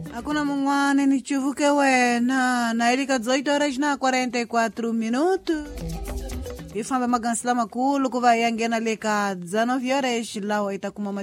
Hakuna mungwane ni chuvuke wena na ilika 18:44 minutos. Ifamba magansila makulu kuva yangena leka 19 horas lawa itakuma